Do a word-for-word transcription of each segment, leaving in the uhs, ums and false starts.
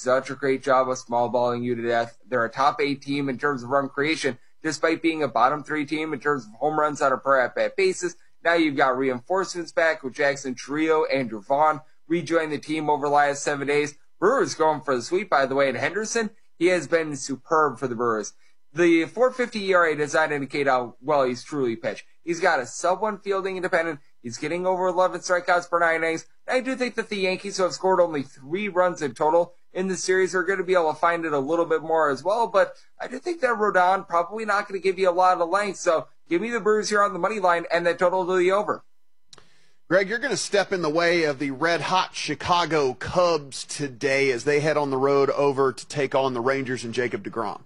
such a great job of small balling you to death. They're a top eight team in terms of run creation, despite being a bottom three team in terms of home runs on a per at-bat basis. Now you've got reinforcements back with Jackson Chourio, Andrew Vaughn rejoined the team over the last seven days. Brewers going for the sweep, by the way, and Henderson, he has been superb for the Brewers. The four fifty E R A does not indicate how well he's truly pitched. He's got a sub one fielding independent. He's getting over eleven strikeouts per nine innings. I do think that the Yankees, who have scored only three runs in total in the series, are going to be able to find it a little bit more as well. But I do think that Rodon probably not going to give you a lot of length. So give me the Brewers here on the money line and the total to the over. Greg, you're going to step in the way of the red-hot Chicago Cubs today as they head on the road over to take on the Rangers and Jacob deGrom.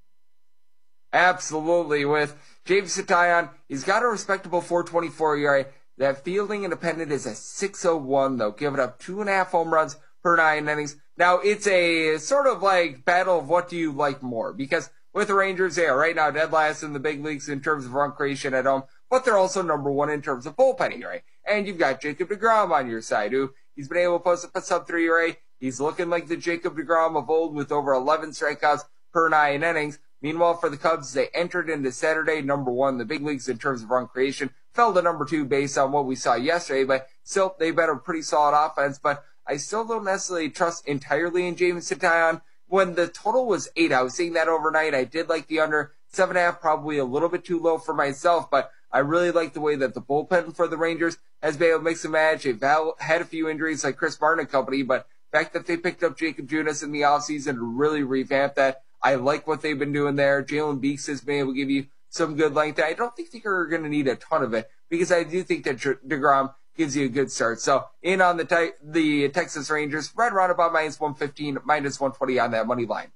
Absolutely. With James Citayon, he's got a respectable four twenty-four E R A. That fielding independent is a six oh one, though, giving up two and a half home runs per nine innings. Now, it's a sort of like battle of what do you like more, because with the Rangers, they are right now dead last in the big leagues in terms of run creation at home, but they're also number one in terms of bullpen E R A. And you've got Jacob deGrom on your side, who he's been able to post up a sub three E R A. He's looking like the Jacob deGrom of old with over eleven strikeouts per nine innings. Meanwhile, for the Cubs, they entered into Saturday number one in the big leagues in terms of run creation, fell to number two based on what we saw yesterday, but still, they've been a pretty solid offense. But I still don't necessarily trust entirely in James Citayon. When the total was eight, I was seeing that overnight. I did like the under. Seven and a half, probably a little bit too low for myself, but I really like the way that the bullpen for the Rangers has been able to mix and match. They've had a few injuries like Chris Martin and company, but the fact that they picked up Jacob Junis in the offseason to really revamp that, I like what they've been doing there. Jalen Beeks has been able to give you some good length. I don't think they're going to need a ton of it because I do think that deGrom gives you a good start. So in on the te- the Texas Rangers, right around about minus one fifteen, minus one twenty on that money line.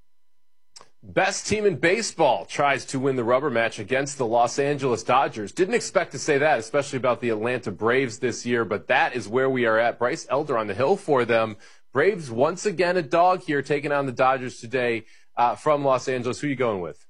Best team in baseball tries to win the rubber match against the Los Angeles Dodgers. Didn't expect to say that, especially about the Atlanta Braves this year, but that is where we are at. Bryce Elder on the hill for them. Braves once again a dog here, taking on the Dodgers today uh, from Los Angeles. Who are you going with?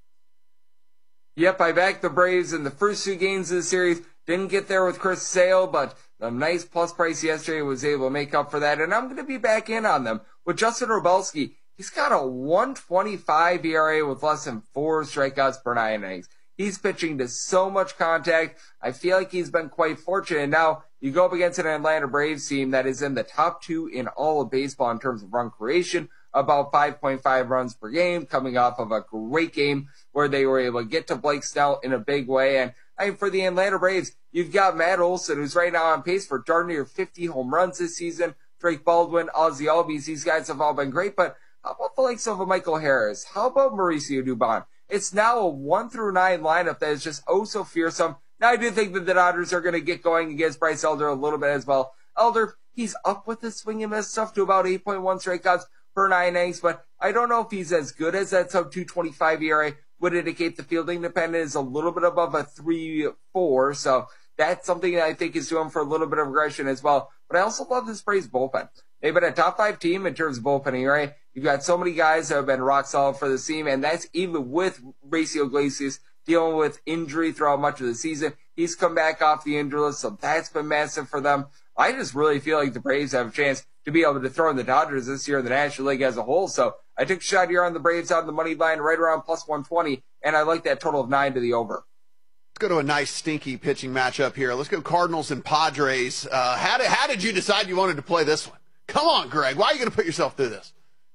Yep, I backed the Braves in the first two games of the series. Didn't get there with Chris Sale, but a nice plus price yesterday was able to make up for that, and I'm going to be back in on them. With Justin Robelski, he's got a one twenty-five E R A with less than four strikeouts per nine innings. He's pitching to so much contact. I feel like he's been quite fortunate. Now, you go up against an Atlanta Braves team that is in the top two in all of baseball in terms of run creation, about five point five runs per game, coming off of a great game where they were able to get to Blake Snell in a big way. And I mean, for the Atlanta Braves, you've got Matt Olson, who's right now on pace for darn near fifty home runs this season. Drake Baldwin, Ozzie Albies, these guys have all been great, but how about the likes of a Michael Harris? How about Mauricio Dubon? It's now a one through nine lineup that is just oh so fearsome. Now I do think that the Dodgers are going to get going against Bryce Elder a little bit as well. Elder, he's up with the swing and miss stuff to about eight point one strikeouts per nine innings, but I don't know if he's as good as that sub two twenty-five E R A would indicate. The fielding independent is a little bit above a three four, so that's something that I think is doing for a little bit of regression as well. But I also love this Braves bullpen. They've been a top five team in terms of bullpen E R A. You've got so many guys that have been rock solid for the team, and that's even with Raciel Iglesias dealing with injury throughout much of the season. He's come back off the injury list, so that's been massive for them. I just really feel like the Braves have a chance to be able to throw in the Dodgers this year in the National League as a whole. So I took a shot here on the Braves out of the money line right around plus one twenty, and I like that total of nine to the over. Let's go to a nice stinky pitching matchup here. Let's go Cardinals and Padres. Uh, how did, how did you decide you wanted to play this one? Come on, Greg. Why are you going to put yourself through this?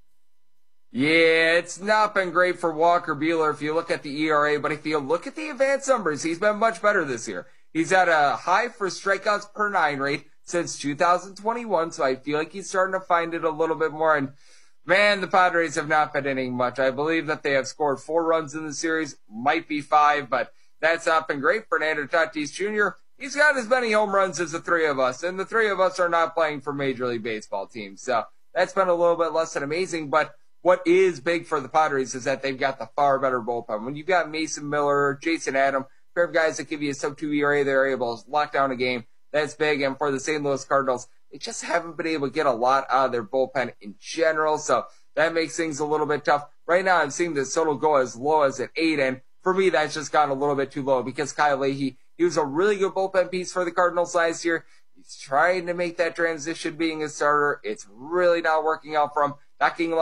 Yeah, it's not been great for Walker Buehler if you look at the E R A, but if you look at the advanced numbers, he's been much better this year. He's at a high for strikeouts per nine rate since two thousand twenty-one, so I feel like he's starting to find it a little bit more. And man, the Padres have not been hitting much. I believe that they have scored four runs in the series, might be five, but that's not been great. Fernando Tatis Junior, he's got as many home runs as the three of us, and the three of us are not playing for Major League Baseball teams. So that's been a little bit less than amazing, but what is big for the Padres is that they've got the far better bullpen. When you've got Mason Miller, Jason Adam, pair of guys that give you a sub two E R A, they're able to lock down a game. That's big. And for the Saint Louis Cardinals, they just haven't been able to get a lot out of their bullpen in general. So that makes things a little bit tough. Right now, I'm seeing this total go as low as an eight. And for me, that's just gotten a little bit too low because Kyle Leahy, he was a really good bullpen piece for the Cardinals last year. He's trying to make that transition being a starter. It's really not working out for him. Knocking